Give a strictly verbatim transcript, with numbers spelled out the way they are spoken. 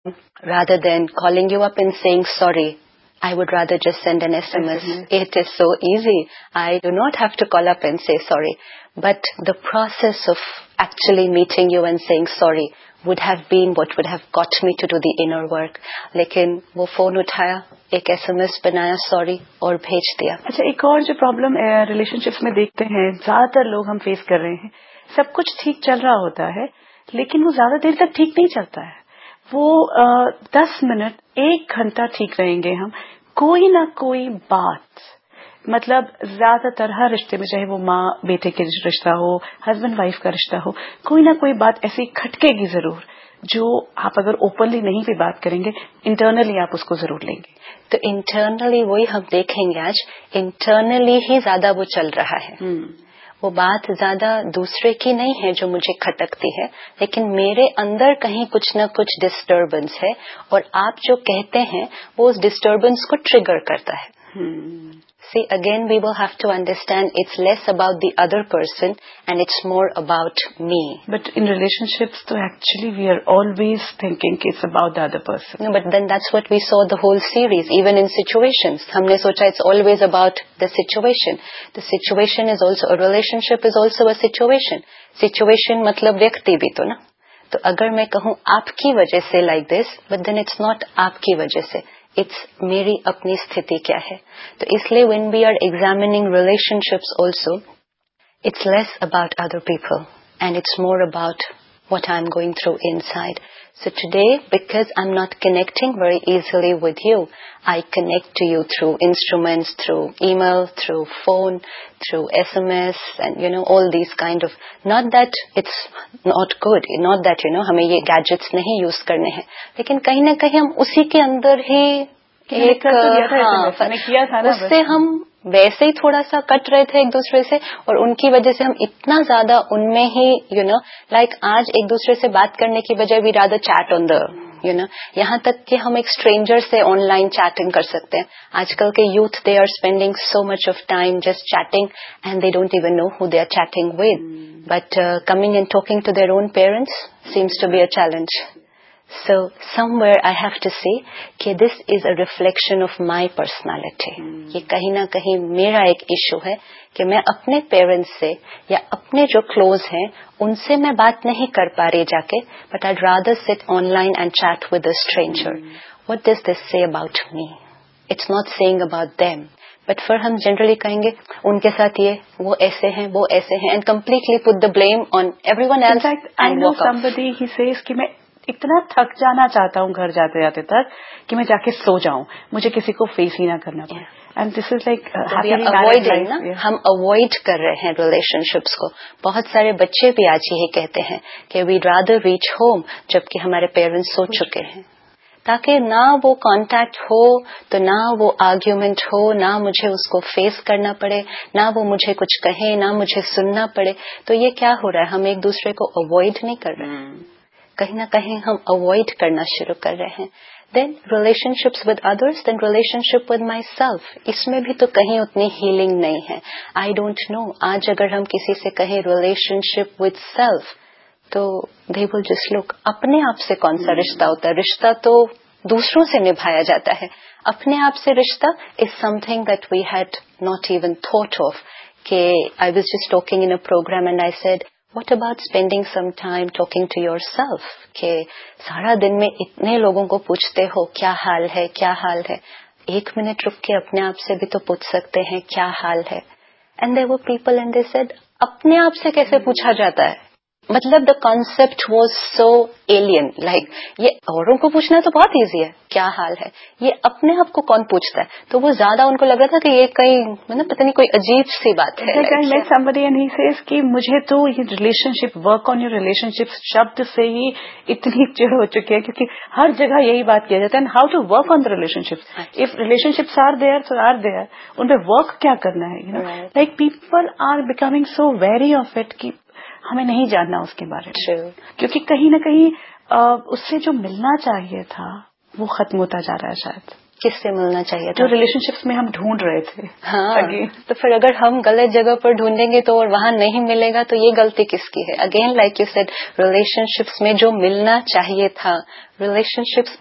rather than calling you up and saying sorry, I would rather just send an S M S. It is so easy. I do not have to call up and say sorry. But the process of actually meeting you and saying sorry would have been what would have got me to do the inner work. लेकिन वो phone उठाया, एक S M S बनाया sorry और भेज दिया. अच्छा, एक और जो प्रॉब्लम रिलेशनशिप्स में देखते हैं, ज्यादातर लोग हम फेस कर रहे हैं, सब कुछ ठीक चल रहा होता है लेकिन वो ज्यादा देर तक ठीक नहीं चलता है. वो दस मिनट एक घंटा ठीक रहेंगे हम, कोई ना कोई बात, मतलब ज्यादातर हर रिश्ते में, चाहे वो माँ बेटे के रिश्ता हो, हस्बैंड वाइफ का रिश्ता हो, कोई ना कोई बात ऐसी खटकेगी जरूर, जो आप अगर ओपनली नहीं भी बात करेंगे, इंटरनली आप उसको जरूर लेंगे. तो इंटरनली वही हम देखेंगे आज, इंटरनली ही ज्यादा वो चल रहा है. hmm. वो बात ज्यादा दूसरे की नहीं है जो मुझे खटकती है, लेकिन मेरे अंदर कहीं कुछ न कुछ डिस्टर्बेंस है, और आप जो कहते हैं वो उस डिस्टर्बेंस को ट्रिगर करता है. hmm. See, again we will have to understand it's less about the other person and it's more about me. But in relationships, though, actually we are always thinking it's about the other person. No, but then that's what we saw the whole series. Even in situations, हमने सोचा it's always about the situation. The situation is also, a relationship is also a situation. Situation मतलब व्यक्ति भी तो ना. तो अगर मैं कहूँ आपकी वजह से like this, but then it's not आपकी वजह से. It's मेरी अपनी स्थिति क्या है. तो इसलिए when we are examining relationships also, it's less about other people and it's more about what I'm going through inside. So today, because I'm not connecting very easily with you, I connect to you through instruments, through email, through phone, through S M S, and you know, all these kind of, not that it's not good, not that, you know, हमें ये gadgets नहीं use करने हैं, लेकिन कहीं ना कहीं हम उसी के अंदर ही एक, हाँ, उससे हम वैसे ही थोड़ा सा कट रहे थे एक दूसरे से, और उनकी वजह से हम इतना ज्यादा उनमें ही, यू नो, लाइक आज एक दूसरे से बात करने की बजाय we rather chat on the, you know, यहाँ तक कि हम एक स्ट्रेंजर से ऑनलाइन चैटिंग कर सकते हैं. आजकल के youth, they are spending so much of time just chatting and they don't even know who they are chatting with, but coming and talking to their own parents seems to be a challenge. So somewhere I have to say कि this is a reflection of my personality. ये कहीं ना कहीं मेरा एक issue है कि मैं अपने पेरेंट्स से या अपने जो क्लोज हैं उनसे मैं बात नहीं कर पा रही जाके, but I'd rather sit online and chat with a stranger. What does this say about me? It's not saying about them. But for हम जनरली कहेंगे उनके साथ ये, वो ऐसे हैं, वो ऐसे हैं, and completely put the blame on everyone else. In fact, I know somebody, he says कि मैं इतना थक जाना चाहता हूँ घर जाते जाते तक कि मैं जाके सो जाऊं, मुझे किसी को फेस ही ना करना पड़े. And this is like avoiding ना, हम अवॉइड कर रहे हैं रिलेशनशिप्स को. बहुत सारे बच्चे भी आज यही कहते हैं कि वी रादर रीच होम, जबकि हमारे पेरेंट्स सो चुके हैं, ताकि ना वो कांटेक्ट हो, तो ना वो आर्ग्यूमेंट हो, ना मुझे उसको फेस करना पड़े, ना वो मुझे कुछ कहे, ना मुझे सुनना पड़े. तो ये क्या हो रहा है, हम एक दूसरे को अवॉइड नहीं कर रहे हैं, कहीं ना कहीं हम अवॉइड करना शुरू कर रहे हैं. Then relationships with others, then relationship with my self, इसमें भी तो कहीं उतनी हीलिंग नहीं है. आई डोंट नो, आज अगर हम किसी से कहें रिलेशनशिप विद सेल्फ, तो दे विल जस्ट लुक, अपने आप से कौन सा रिश्ता होता है? रिश्ता तो दूसरों से निभाया जाता है, अपने आप से रिश्ता is something that we had not even thought of. कि I was just talking in a programme and I said, What about spending some time talking to yourself? कि सारा दिन में इतने लोगों को पूछते हो क्या हाल है, क्या हाल है, एक मिनट रुक के अपने आप से भी तो पूछ सकते हैं क्या हाल है. And there were people and they said, अपने आप से कैसे पूछा जाता है? मतलब the concept was so alien, like ये औरों को पूछना तो बहुत ईजी है, क्या हाल है, ये अपने आप को कौन पूछता है? तो वो ज्यादा उनको लग रहा था कि ये कहीं मतलब पता नहीं कोई अजीब सी बात है. like somebody and he says कि मुझे तो ये relationship, work on your relationship शब्द से ही इतनी चिढ़ हो चुकी है, क्योंकि हर जगह यही बात किया जाता है. How to work on the relationship, if relationships are there तो आर देयर, उन पे वर्क क्या करना है, you know. Like people are becoming so very of it कि हमें नहीं जानना उसके बारे में, क्योंकि कहीं ना कहीं उससे जो मिलना चाहिए था वो खत्म होता जा रहा है शायद. کس سے ملنا چاہیے جو ریلیشن شپس میں ہم ڈھونڈ رہے تھے. ہاں تو پھر اگر ہم غلط جگہ پر ڈھونڈیں گے تو اور وہاں نہیں ملے گا تو یہ غلطی کس کی ہے؟ Again like you said relation ships میں جو ملنا چاہیے تھا ریلیشن شپس